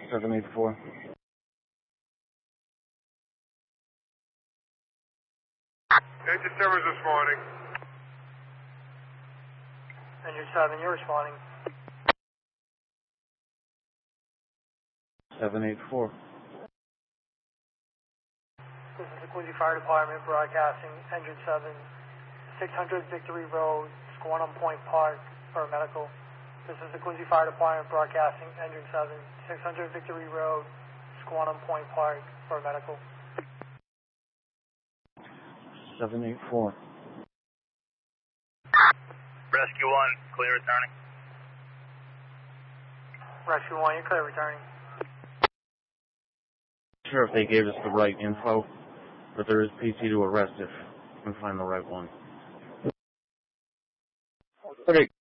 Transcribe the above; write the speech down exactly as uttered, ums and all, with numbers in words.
seven eight four. Engine seven is responding. Engine seven, you're responding. seven eight four. This is the Quincy Fire Department broadcasting Engine seven, six hundred Victory Road, Squantum Point Park for medical. This is the Quincy Fire Department broadcasting Engine seven, six hundred Victory Road, Squantum Point Park for medical. seven eight four. Rescue one, clear returning. Rescue one, you're clear returning. Sure if they gave us the right info, but there is P C to arrest if we can find the right one. Okay.